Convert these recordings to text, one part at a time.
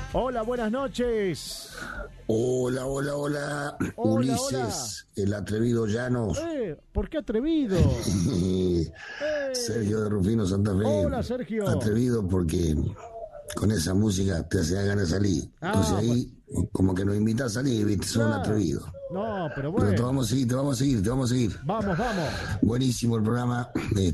Hola, buenas noches. Hola. Ulises, hola. El atrevido Llanos. ¿Por qué atrevido? Sergio de Rufino Santa Fe. Hola, Sergio. Atrevido porque con esa música te hace ganas de salir. Entonces ahí, como que nos invita a salir, ¿viste? Son un atrevido. No, pero bueno. Pero te vamos a seguir. Vamos. Buenísimo el programa.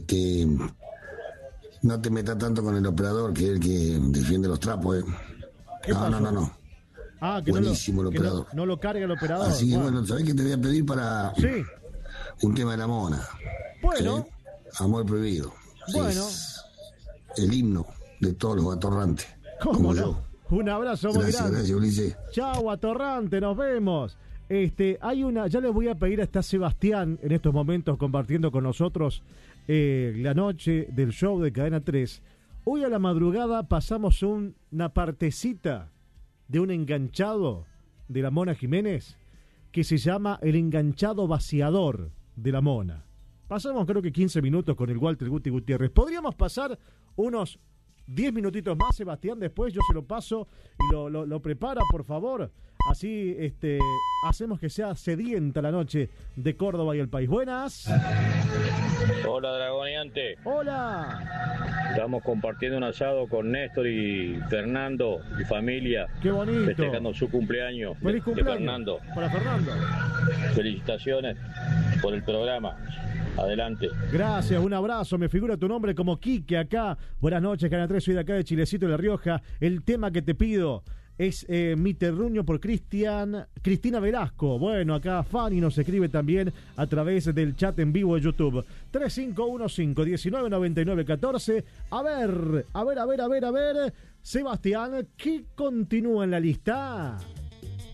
No te metas tanto con el operador, que es el que defiende los trapos, No. Que buenísimo el operador. No lo carga el operador. Así que bueno, ¿sabés qué te voy a pedir para un tema de la mona? Bueno. Amor prohibido. Bueno. Es el himno de todos los atorrantes. ¿Cómo como no? yo. Un abrazo muy grande. Gracias, Ulises. Chau, atorrante, nos vemos. Ya les voy a pedir a esta Sebastián en estos momentos compartiendo con nosotros la noche del show de Cadena 3. Hoy a la madrugada pasamos una partecita de un enganchado de la Mona Jiménez que se llama El Enganchado Vaciador de la Mona. Pasamos creo que 15 minutos con el Walter Guti Gutiérrez. Podríamos pasar unos 10 minutitos más, Sebastián, después yo se lo paso y lo prepara, por favor. Así hacemos que sea sedienta la noche de Córdoba y el país. Buenas. Hola, Dragoneante. Hola. Estamos compartiendo un asado con Néstor y Fernando y familia. Qué bonito. Festejando su cumpleaños. Feliz cumpleaños. De Fernando. Para Fernando. Felicitaciones por el programa. Adelante. Gracias, un abrazo. Me figura tu nombre como Quique acá. Buenas noches, Canal 3, soy de acá de Chilecito de La Rioja. El tema que te pido es Mi Terruño por Cristina Velasco. Bueno, acá Fanny nos escribe también a través del chat en vivo de YouTube. 3515-1999-14. A ver. Sebastián, ¿qué continúa en la lista?